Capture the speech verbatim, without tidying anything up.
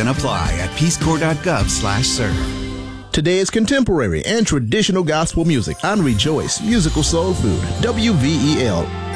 and apply at peacecorps.gov slash serve. Today is contemporary and traditional gospel music on Rejoice Musical Soul Food, W V E L.